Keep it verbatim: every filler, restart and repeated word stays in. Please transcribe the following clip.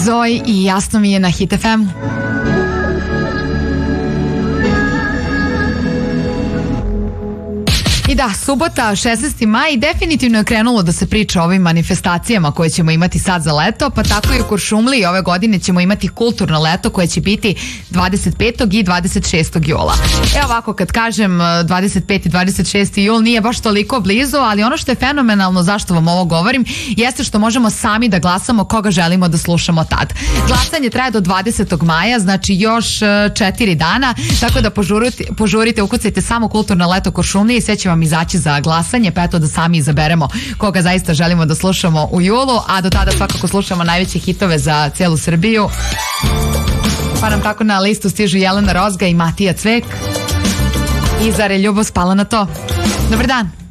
Zoj i Jasno mi je na Hit ef emu. I da, subota, šesnaesti maj, definitivno je krenulo da se priča o ovim manifestacijama koje ćemo imati sad za leto, pa tako i u Kuršumliji ove godine ćemo imati kulturno leto koje će biti dvadeset petog i dvadeset šestog jula. Evo ovako, kad kažem dvadeset peti i dvadeset šesti jul nije baš toliko blizu, ali ono što je fenomenalno, zašto vam ovo govorim, jeste što možemo sami da glasamo koga želimo da slušamo tad. Glasanje traje do dvadesetog maja, znači još četiri dana, tako da požurite, požurite ukucajte samo kulturno leto Kuršumlije i sve će vam izaći za glasanje, pa eto da sami izaberemo koga zaista želimo da slušamo u julu, a do tada svakako slušamo najveće hitove za celu Srbiju. Pa nam tako na listu stižu Jelena Rozga i Matija Cvek i Zar je ljubav spala na to. Dobar dan.